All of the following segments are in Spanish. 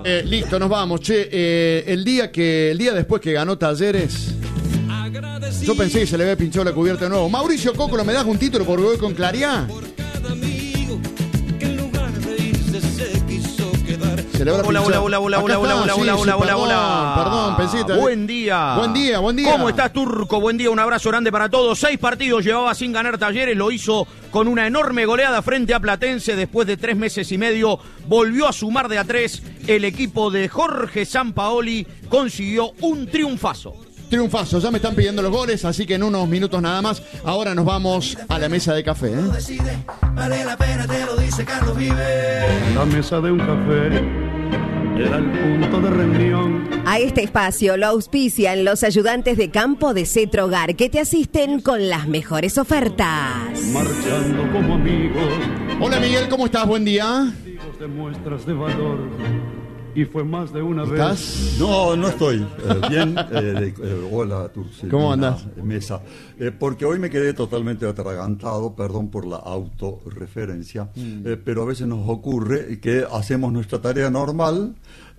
Listo, nos vamos. Che, el día después que ganó Talleres, yo pensé que se le había pinchado la cubierta de nuevo. Mauricio Cócolo, ¿me das un título por hoy con Claridad? Hola. Perdón, pensé que Buen día. ¿Cómo estás, Turco? Buen día, un abrazo grande para todos. 6 partidos llevaba sin ganar Talleres, lo hizo con una enorme goleada frente a Platense. Después de 3 meses y medio, volvió a sumar de a 3. El equipo de Jorge Sampaoli consiguió un triunfazo. Triunfazo, ya me están pidiendo los goles, así que en unos minutos nada más. Ahora nos vamos a la mesa de café. Vale la pena, te lo dice Carlos Vives. La mesa de un café era el punto de reunión. A este espacio lo auspician los ayudantes de campo de Cetro Hogar, que te asisten con las mejores ofertas. Marchando como amigos. Hola Miguel, ¿cómo estás? Buen día. De muestras de valor. Y fue más de una ¿Estás? vez. No estoy bien. Hola, Turci. ¿Cómo andas? Mesa. Porque hoy me quedé totalmente atragantado, perdón por la autorreferencia, pero a veces nos ocurre que hacemos nuestra tarea normal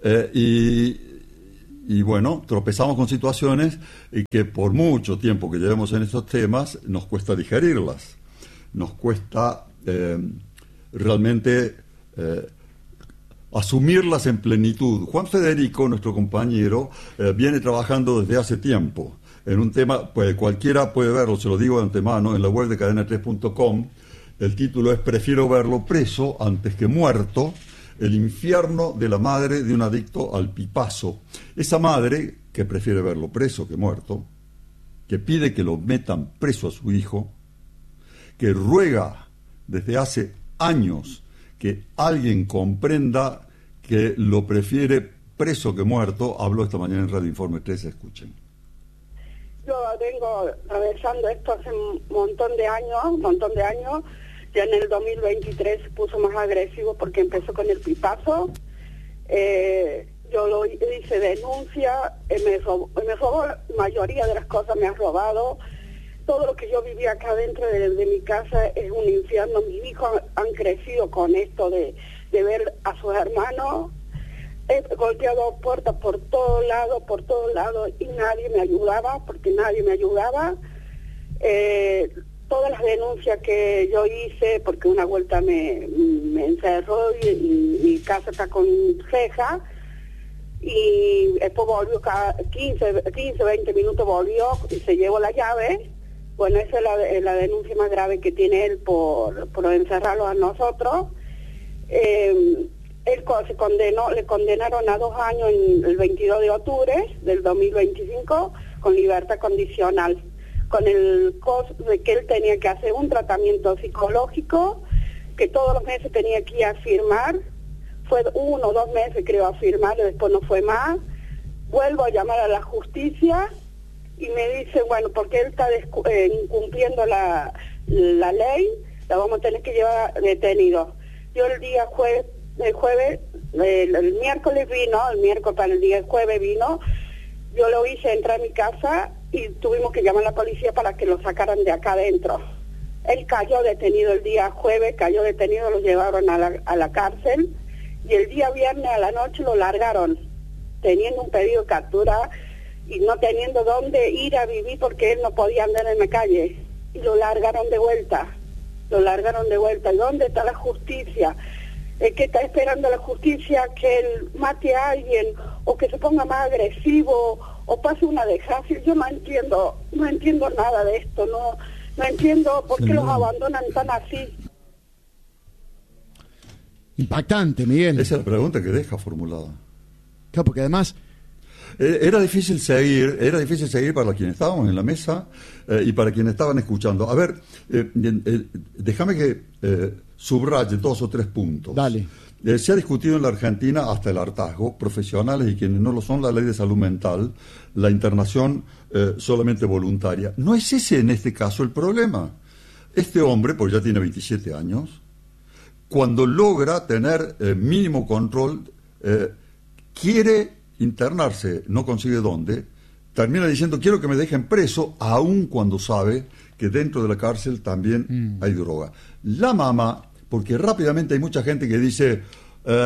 y bueno, tropezamos con situaciones y que por mucho tiempo que llevemos en estos temas nos cuesta digerirlas. Nos cuesta realmente asumirlas en plenitud. Juan Federico, nuestro compañero, viene trabajando desde hace tiempo en un tema, pues cualquiera puede verlo, se lo digo de antemano, en la web de cadena3.com. El título es Prefiero verlo preso antes que muerto, el infierno de la madre de un adicto al pipazo. Esa madre, que prefiere verlo preso que muerto, que pide que lo metan preso a su hijo, que ruega desde hace años que alguien comprenda que lo prefiere preso que muerto, habló esta mañana en Radio Informe 3, escuchen. Yo vengo atravesando esto hace un montón de años, ya en el 2023 se puso más agresivo porque empezó con el pipazo, yo lo hice denuncia, me robó la mayoría de las cosas, me ha robado. Todo lo que yo vivía acá dentro de mi casa es un infierno. Mis hijos han crecido con esto de ver a sus hermanos. He golpeado puertas por todos lados, y nadie me ayudaba, Todas las denuncias que yo hice, porque una vuelta me encerró y mi casa está con reja, y después volvió cada 15, 20 minutos volvió y se llevó la llave. Bueno, esa es la denuncia más grave que tiene él por encerrarlo a nosotros. Él le condenaron a 2 años el 22 de octubre del 2025 con libertad condicional, con el costo de que él tenía que hacer un tratamiento psicológico, que todos los meses tenía que ir a firmar. Fue 1 o 2 meses creo a firmar, y después no fue más. Vuelvo a llamar a la justicia y me dice, bueno, porque él está incumpliendo la ley, la vamos a tener que llevar detenido. Yo el miércoles para el día jueves vino, yo lo hice entrar a mi casa y tuvimos que llamar a la policía para que lo sacaran de acá adentro. Él cayó detenido el día jueves, lo llevaron a la cárcel, y el día viernes a la noche lo largaron, teniendo un pedido de captura y no teniendo dónde ir a vivir porque él no podía andar en la calle, y lo largaron de vuelta. ¿Y dónde está la justicia? ¿Qué está esperando la justicia? Que él mate a alguien, o que se ponga más agresivo, o pase una desgracia. Yo no entiendo nada de esto, no entiendo por qué los abandonan tan así. Impactante, Miguel. Esa es la pregunta que deja formulada. Claro, porque además era difícil seguir para quienes estábamos en la mesa y para quienes estaban escuchando. A ver, déjame que subraye 2 o 3 puntos. Dale. Se ha discutido en la Argentina hasta el hartazgo, profesionales y quienes no lo son, la ley de salud mental, la internación solamente voluntaria. No es ese en este caso el problema. Este hombre, porque ya tiene 27 años, cuando logra tener mínimo control, quiere internarse, no consigue dónde, termina diciendo quiero que me dejen preso, aun cuando sabe que dentro de la cárcel también hay droga. La mamá, porque rápidamente hay mucha gente que dice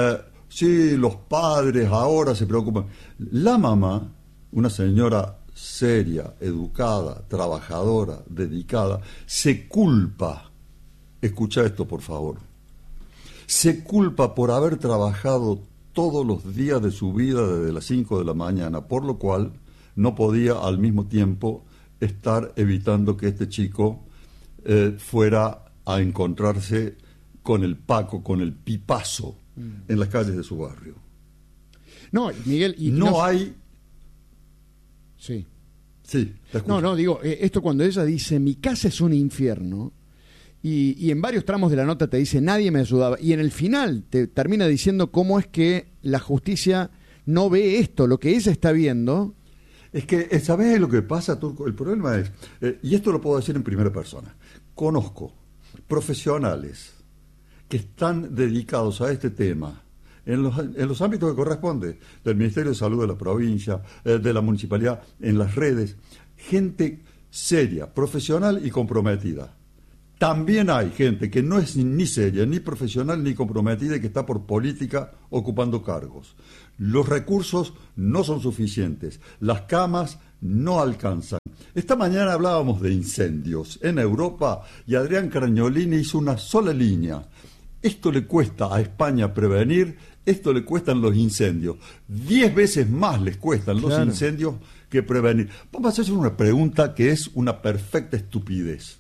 sí, los padres ahora se preocupan. La mamá, una señora seria, educada, trabajadora, dedicada, se culpa, escucha esto por favor, se culpa por haber trabajado todos los días de su vida desde las 5 de la mañana, por lo cual no podía al mismo tiempo estar evitando que este chico fuera a encontrarse con el Paco, con el Pipazo en las calles de su barrio. No, Miguel, y no hay... Sí. Sí, te escucho. No, digo, esto cuando ella dice, mi casa es un infierno, y en varios tramos de la nota te dice, nadie me ayudaba, y en el final te termina diciendo cómo es que la justicia no ve esto, lo que ella está viendo. Es que, ¿sabés lo que pasa, Turco? El problema es, y esto lo puedo decir en primera persona, conozco profesionales que están dedicados a este tema en los ámbitos que corresponde, del Ministerio de Salud de la provincia, de la municipalidad, en las redes, gente seria, profesional y comprometida. También hay gente que no es ni seria, ni profesional, ni comprometida y que está por política ocupando cargos. Los recursos no son suficientes, las camas no alcanzan. Esta mañana hablábamos de incendios en Europa y Adrián Cragnolini hizo una sola línea. Esto le cuesta a España prevenir, esto le cuestan los incendios. 10 veces más les cuestan los incendios que prevenir. Vamos a hacer una pregunta que es una perfecta estupidez.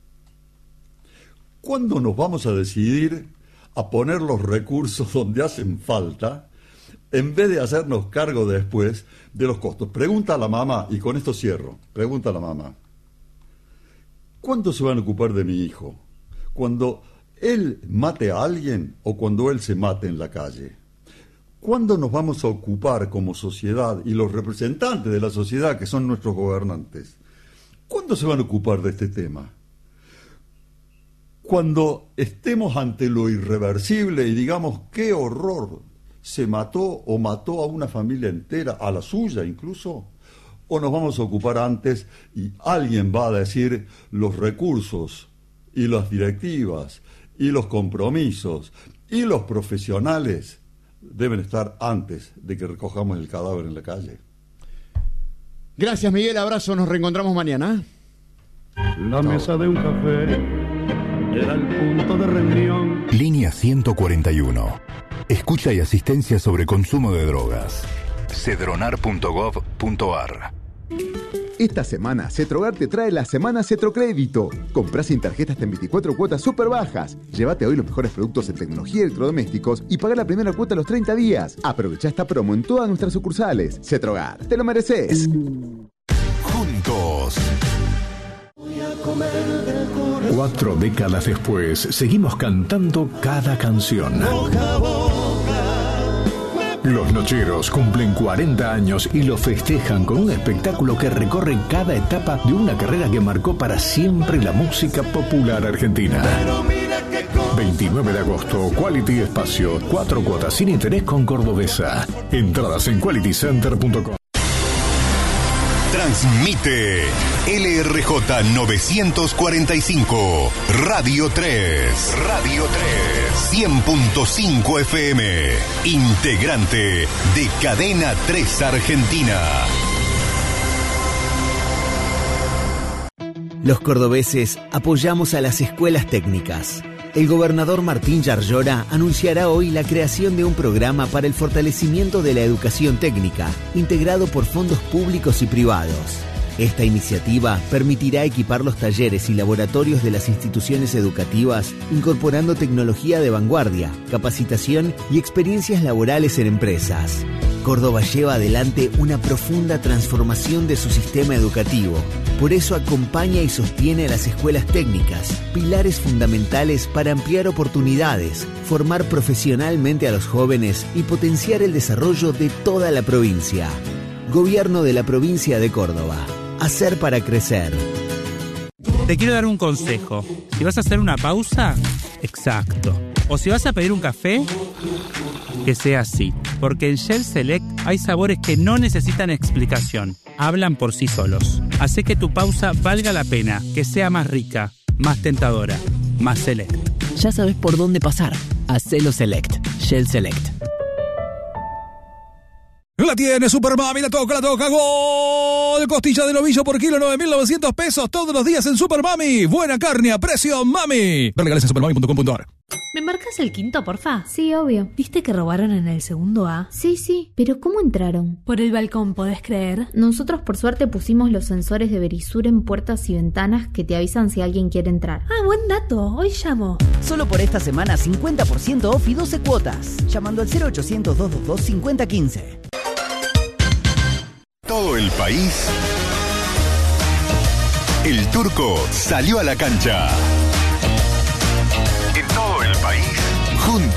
¿Cuándo nos vamos a decidir a poner los recursos donde hacen falta en vez de hacernos cargo después de los costos? Pregunta a la mamá, y con esto cierro, pregunta a la mamá. ¿Cuándo se van a ocupar de mi hijo? ¿Cuando él mate a alguien o cuando él se mate en la calle? ¿Cuándo nos vamos a ocupar como sociedad y los representantes de la sociedad, que son nuestros gobernantes? ¿Cuándo se van a ocupar de este tema? Cuando estemos ante lo irreversible y digamos, qué horror, se mató o mató a una familia entera, a la suya incluso, o nos vamos a ocupar antes y alguien va a decir los recursos y las directivas y los compromisos y los profesionales deben estar antes de que recojamos el cadáver en la calle. Gracias, Miguel, abrazo, nos reencontramos mañana. La mesa de un café era el punto de reunión. Línea 141. Escucha y asistencia sobre consumo de drogas. Cedronar.gov.ar. Esta semana, Cetrogar te trae la Semana Cetrocrédito. Comprá sin tarjeta hasta en 24 cuotas súper bajas. Llévate hoy los mejores productos en tecnología y electrodomésticos y paga la primera cuota a los 30 días. Aprovecha esta promo en todas nuestras sucursales. Cetrogar, te lo mereces. Juntos. 4 décadas después, seguimos cantando cada canción. Los Nocheros cumplen 40 años y lo festejan con un espectáculo que recorre cada etapa de una carrera que marcó para siempre la música popular argentina. 29 de agosto, Quality Espacio, 4 cuotas sin interés con Cordobesa. Entradas en qualitycenter.com. Transmite LRJ 945, Radio 3, 100.5 FM, integrante de Cadena 3 Argentina. Los cordobeses apoyamos a las escuelas técnicas. El gobernador Martín Yarlora anunciará hoy la creación de un programa para el fortalecimiento de la educación técnica, integrado por fondos públicos y privados. Esta iniciativa permitirá equipar los talleres y laboratorios de las instituciones educativas, incorporando tecnología de vanguardia, capacitación y experiencias laborales en empresas. Córdoba lleva adelante una profunda transformación de su sistema educativo. Por eso acompaña y sostiene a las escuelas técnicas, pilares fundamentales para ampliar oportunidades, formar profesionalmente a los jóvenes y potenciar el desarrollo de toda la provincia. Gobierno de la provincia de Córdoba. Hacer para crecer. Te quiero dar un consejo. Si vas a hacer una pausa, exacto. O si vas a pedir un café, que sea así. Porque en Shell Select hay sabores que no necesitan explicación. Hablan por sí solos. Hace que tu pausa valga la pena, que sea más rica, más tentadora, más select. Ya sabes por dónde pasar. Hacelo Select. Shell Select. La tiene Supermami, la toca, gol. Costilla de novillo por kilo, 9.900 pesos todos los días en Supermami. Buena carne a precio, mami. Ver legales en supermami.com.ar. ¿Me marcas el quinto, porfa? Sí, obvio. ¿Viste que robaron en el segundo A? Sí, pero ¿cómo entraron? Por el balcón, ¿podés creer? Nosotros por suerte pusimos los sensores de Verisur en puertas y ventanas que te avisan si alguien quiere entrar. Ah, buen dato. Hoy llamo. Solo por esta semana 50% off y 12 cuotas. Llamando al 0800-222-5015. Todo el país. El Turco salió a la cancha. En todo el país, juntos.